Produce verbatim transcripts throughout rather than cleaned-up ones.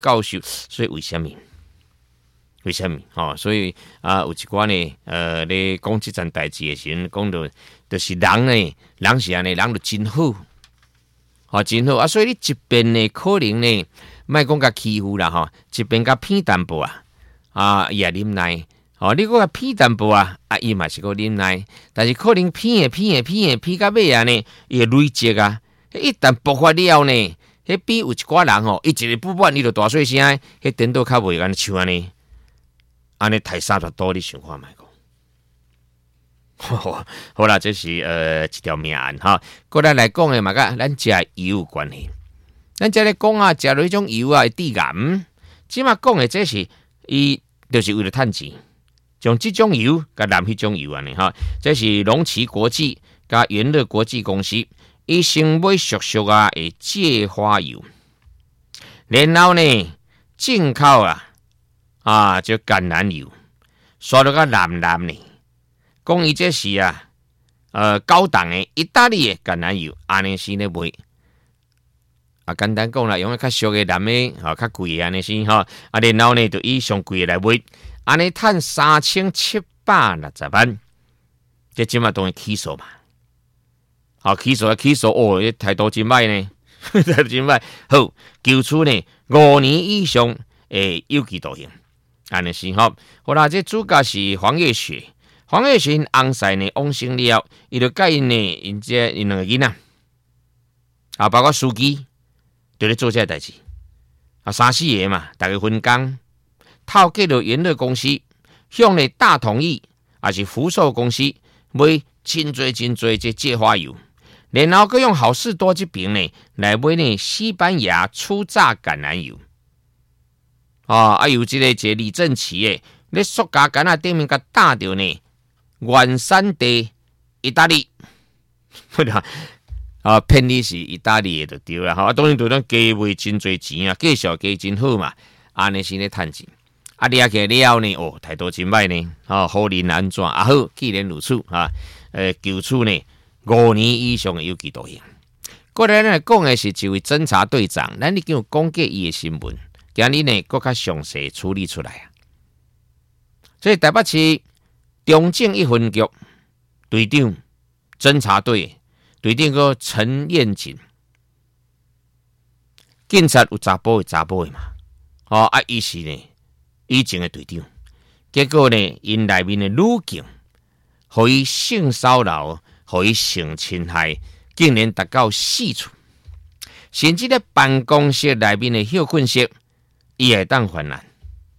教授，所以为什么？为什么？哦，所以啊，有一寡呢，呃，咧讲即件代志的时阵，讲到就是人呢，人是安尼，人就真好，哦，真好啊！所以你一边呢，可能呢，莫讲甲欺负啦，吼、哦，一边甲偏淡薄啊，啊，伊也忍耐，哦，你讲甲偏淡薄啊，啊，伊嘛是个忍耐，但是可能偏诶偏诶偏诶偏到尾啊呢，伊会累积啊，一旦爆发了呢，迄比有一寡人吼，伊一个不满，伊就大细声，迄颠倒较袂安像安尼。安尼太三十度，你想看卖讲？好啦，这是呃一条命案哈。过来来讲的嘛，甲咱食油有关系。咱这咧讲啊，食落迄种油啊，会致癌。即嘛讲的这是伊就是为了趁钱，将即种油甲染迄种油安尼哈。这是龙旗国际甲元乐国际公司伊先买熟熟啊的芥花油，然后呢进口啊。啊，就橄榄油，刷到个蓝蓝呢。讲伊这是啊，呃，高档的意大利的橄榄油，安尼是咧卖。啊，简单讲啦，用个较俗的蓝的，啊，较贵的安尼是哈。啊，然后呢，就以上贵的来卖，安尼赚三千七百六十万，这即嘛当然起诉嘛。好，起诉啊，起诉哦，态度真歹呢，态度真歹。好，求处呢五年以上诶有期徒刑。安尼是吼，好啦，这主角是黄月雪，黄月雪翁婿呢往生了，伊就甲因呢，因这因两个囡仔，啊，包括司机，就咧做这代志，啊，三四个嘛，大家分工，套给了元乐公司，向呢大同意，也是福寿公司买真多真多这芥花油，然后佮用好事多这边呢来买呢西班牙初榨橄榄油。哦，啊，有一个一个李正奇诶，咧塑胶杆啊顶面甲打着呢，原产地意大利，啊，骗你是意大利诶就对啦，哈，当然对咱加卖真侪钱啊，介绍加真好嘛，安尼是咧趁钱，啊，掠起了呢，哦，态度真歹呢，哦，好人安怎啊？好，既然如此啊，呃，求处呢五年以上诶有期徒刑。过来咱来讲诶是一位侦查队长，咱已经有讲过伊诶新闻。今日呢，更较详细处理出来啊！所以台北市中正一分局队长侦查队队长个陈彦锦，警察有查甫的查甫的嘛？哦啊，伊是呢以前的队长，结果呢，因内面的女警，互伊性骚扰，互伊性侵害，竟然达到四处，甚至咧办公室内面的休困室。伊会当犯难，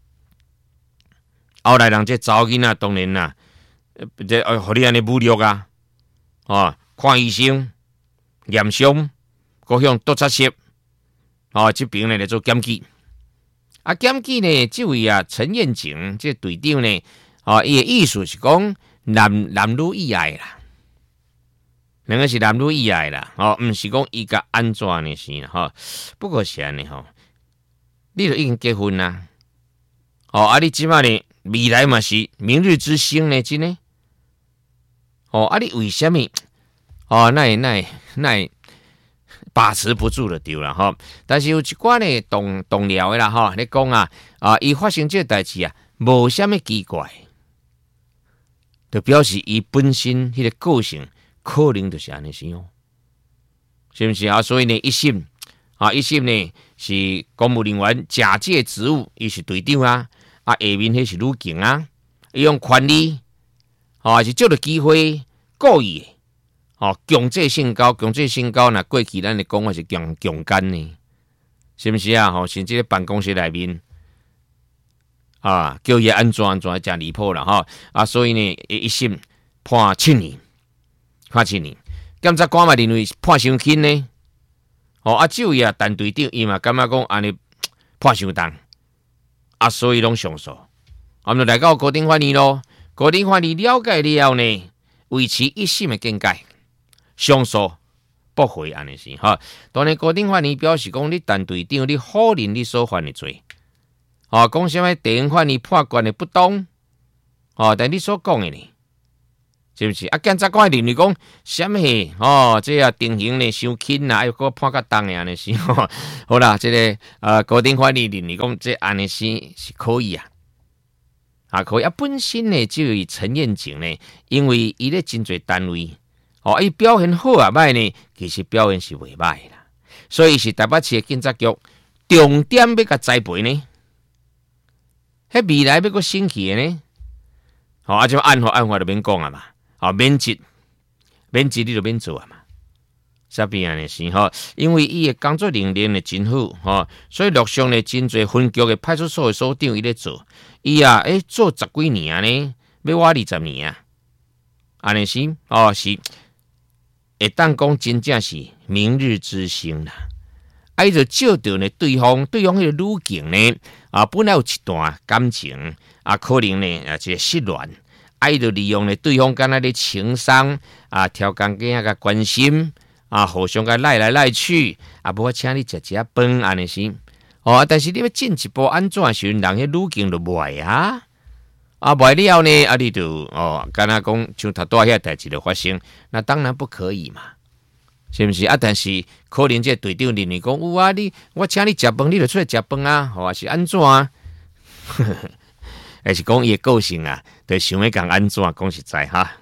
后来人这查某囡仔当然啦，这呃，互你安尼侮辱啊，哦，看医生验伤，各向督察室，哦，这边呢来做检举，啊，检举呢，这位啊陈彦景这队长呢，哦，伊的意思是讲男男女意爱啦，两个是男女意爱啦，哦，毋是讲伊甲安怎呢是啦，吼，不过是安尼吼。你就已经结婚啦，哦，啊，你即马呢？未来嘛是明日之星呢，真呢？哦，啊，你为什么？哦，那那那把持不住了丢了哈。但是有一寡呢动动摇的啦哈，你讲啊啊，伊发生这个代志啊，无什么奇怪，就表示伊本身迄个个性可能就是安尼是哦，是不是啊？所以呢，一审啊，一审呢。是公务人员假借职务，伊是队长啊，啊下面迄是女警啊，伊用权力，哦，是借着机会故意的，哦，强制性高，强制性高，那过去咱的讲话是强强奸呢，是不是啊？吼、哦，甚至咧办公室内面，啊，叫伊安怎安怎真离谱啦，吼、哦，啊，所以呢，一审判七年，判七年，检察官嘛认为判伤轻呢。哦，啊，只有伊啊，陈队长伊嘛感觉讲安尼判伤重，啊，所以拢上诉，我们就来到高等法院咯。高等法院了解了后呢，维持一审的见解，上诉驳回安尼是哈。当然，高等法院表示讲，你陈队长你否认你所犯的罪，哦，讲什么地方法院判决的不当，哦，但你所讲的呢， 是不是？啊，检察官认为讲，什么哦，这啊定刑呢伤轻啦，又搁判较重的安尼是，好啦，这个呃高等法院认为讲，这安尼是是可以啊，啊可以啊。本身呢，这位陈彦景呢，因为伊咧真侪单位，哦，伊表现好啊歹呢，其实表现是袂歹啦，所以是台北市的警察局重点要甲栽培呢，迄未来要搁升级的呢，哦，啊，就按法按法就免讲啊嘛。啊，免职，免职你就免做啊嘛，啥边安尼是吼？因为伊的工作能力呢真好吼，所以陆续呢真侪分局的派出所的所长伊咧做，伊啊诶做十几年啊呢，要我二十年啊，安尼是哦是，会当讲真正是明日之星啦。啊，伊就照着呢对方，对方迄个女警呢啊，本来有一段感情啊，可能呢啊一个失恋。啊，伊就利用咧对方敢若咧情商啊，挑工囝仔甲关心啊，互相甲赖来赖去啊，无我请你食一下饭安尼是哦，但是你要进一步安怎时，人迄女警就袂啊，啊袂了呢，啊你就哦，敢若讲像头拄遐代志就发生，那当然不可以嘛，是不是啊？但是可能这队长认为讲有啊，你我请你食饭，你就出来食饭啊，吼、哦、是安怎啊？还是讲伊个个性啊，就想要讲安怎讲实在哈。